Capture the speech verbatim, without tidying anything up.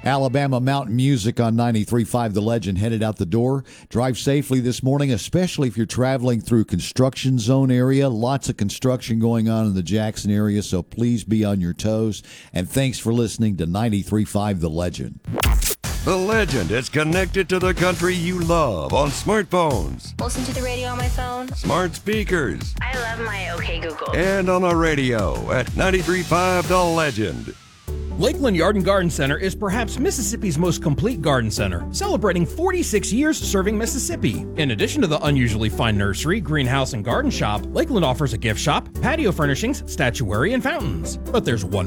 Alabama Mountain Music on ninety-three point five The Legend headed out the door. Drive safely this morning, especially if you're traveling through construction zone area. Lots of construction going on in the Jackson area, so please be on your toes. And thanks for listening to ninety-three point five The Legend. The Legend is connected to the country you love on smartphones, Listen to the radio on my phone. smart speakers, I love my OK Google. and on the radio at ninety-three point five The Legend. Lakeland Yard and Garden Center is perhaps Mississippi's most complete garden center, celebrating forty-six years serving Mississippi. In addition to the unusually fine nursery, greenhouse, and garden shop, Lakeland offers a gift shop, patio furnishings, statuary, and fountains. But there's one